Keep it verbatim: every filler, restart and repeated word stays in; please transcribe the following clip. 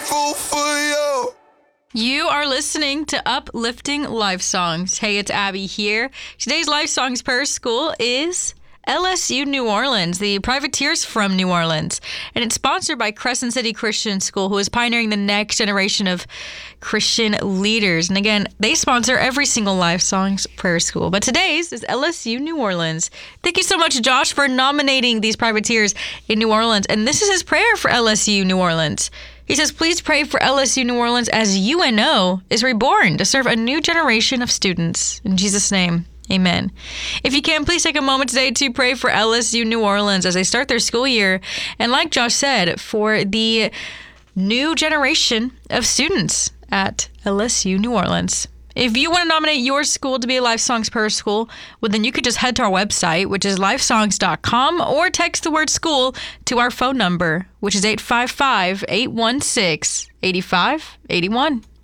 grateful for you. You are listening to Uplifting Life Songs. Hey, it's Abby here. Today's Life Songs Prayer School is L S U New Orleans, the Privateers from New Orleans. And it's sponsored by Crescent City Christian School, who is pioneering the next generation of Christian leaders. And again, they sponsor every single Life Songs Prayer School. But today's is L S U New Orleans. Thank you so much, Josh, for nominating these Privateers in New Orleans. And this is his prayer for L S U New Orleans. He says, please pray for L S U New Orleans as U N O is reborn to serve a new generation of students. In Jesus' name, amen. If you can, please take a moment today to pray for L S U New Orleans as they start their school year. And like Josh said, for the new generation of students at L S U New Orleans. If you want to nominate your school to be a Life Songs Prayer School, well, then you could just head to our website, which is life songs dot com, or text the word school to our phone number, which is eight five five, eight one six, eight five eight one.